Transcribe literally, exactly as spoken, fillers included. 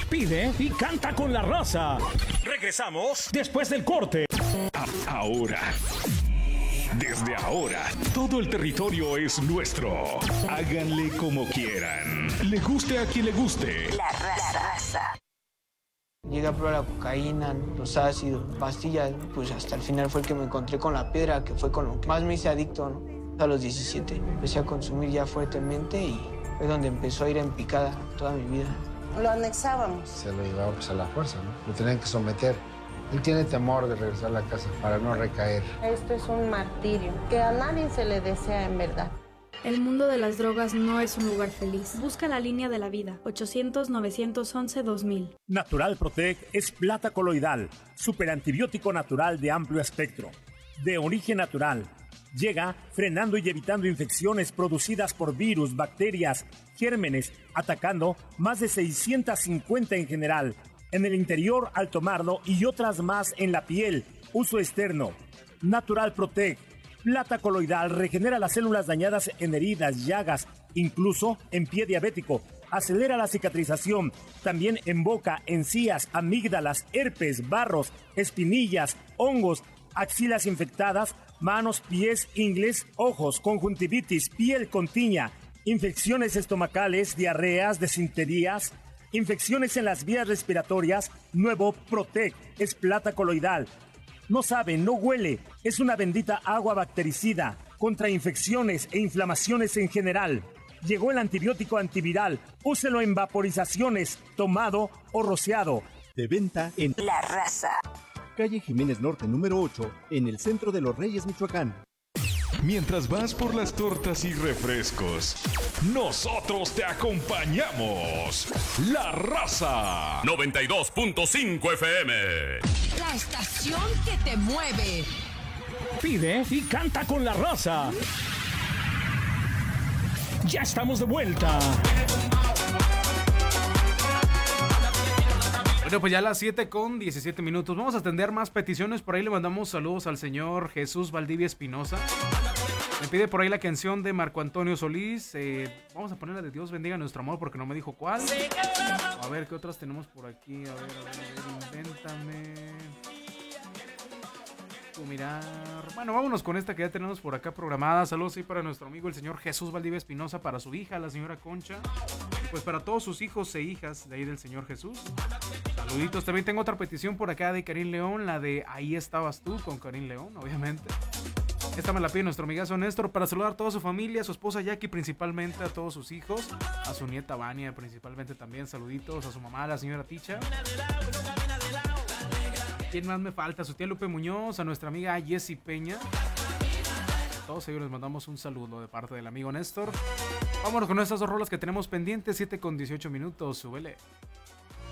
Pide y canta con la raza. Regresamos después del corte. A- ahora. Desde ahora, todo el territorio es nuestro. Háganle como quieran. Le guste a quien le guste. La raza. Llegué a probar la cocaína, los ácidos, pastillas, pues hasta el final fue el que me encontré con la piedra, que fue con lo que más me hice adicto, ¿no? A los diecisiete empecé a consumir ya fuertemente y fue donde empezó a ir en picada toda mi vida. Lo anexábamos. Se lo llevaba pues a la fuerza, ¿no? Lo tenían que someter. Él tiene temor de regresar a la casa para no recaer. Esto es un martirio que a nadie se le desea en verdad. El mundo de las drogas no es un lugar feliz. Busca la línea de la vida. ochocientos, novecientos once, dos mil. Natural Protec es plata coloidal, superantibiótico natural de amplio espectro, de origen natural. Llega frenando y evitando infecciones producidas por virus, bacterias, gérmenes, atacando más de seiscientas cincuenta en general, en el interior al tomarlo y otras más en la piel. Uso externo. Natural Protec. Plata coloidal regenera las células dañadas en heridas, llagas, incluso en pie diabético. Acelera la cicatrización, también en boca, encías, amígdalas, herpes, barros, espinillas, hongos, axilas infectadas, manos, pies, ingles, ojos, conjuntivitis, piel con tiña, infecciones estomacales, diarreas, desinterías, infecciones en las vías respiratorias. Nuevo Protec es plata coloidal. No sabe, no huele, es una bendita agua bactericida contra infecciones e inflamaciones en general. Llegó el antibiótico antiviral, úselo en vaporizaciones, tomado o rociado. De venta en La Raza. Calle Jiménez Norte número ocho, en el centro de Los Reyes, Michoacán. Mientras vas por las tortas y refrescos, nosotros te acompañamos. La Raza. noventa y dos punto cinco F M. La estación que te mueve. Pide y canta con la raza. Ya estamos de vuelta. Bueno, pues ya a las siete con diecisiete minutos. Vamos a atender más peticiones. Por ahí le mandamos saludos al señor Jesús Valdivia Espinosa. Me pide por ahí la canción de Marco Antonio Solís. Eh, vamos a ponerla de Dios bendiga nuestro amor porque no me dijo cuál. A ver, ¿qué otras tenemos por aquí? A ver, a ver, a ver, invéntame. Tú mirar. Bueno, vámonos con esta que ya tenemos por acá programada. Saludos sí para nuestro amigo el señor Jesús Valdivia Espinosa, para su hija, la señora Concha. Pues para todos sus hijos e hijas de ahí del señor Jesús. Saluditos. También tengo otra petición por acá de Karim León, la de Ahí estabas tú, con Karim León, obviamente. Esta me la pide nuestro amigazo Néstor para saludar a toda su familia, a su esposa Jackie principalmente, a todos sus hijos, a su nieta Vania principalmente también. Saluditos a su mamá, la señora Ticha. ¿Quién más me falta? A su tía Lupe Muñoz, a nuestra amiga Jessie Peña. A todos ellos les mandamos un saludo de parte del amigo Néstor. Vámonos con estas dos rolas que tenemos pendientes, siete con dieciocho minutos, súbele.